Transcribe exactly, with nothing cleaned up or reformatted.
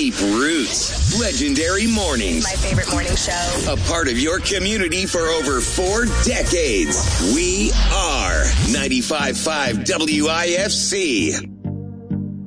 Deep roots. Legendary mornings. My favorite morning show. A part of your community for over four decades. We are ninety-five point five W I F C.